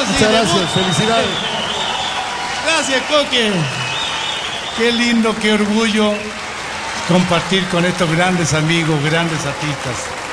así. Muchas gracias, felicidades. Gracias, Coque. Qué lindo, qué orgullo compartir con estos grandes amigos, grandes artistas.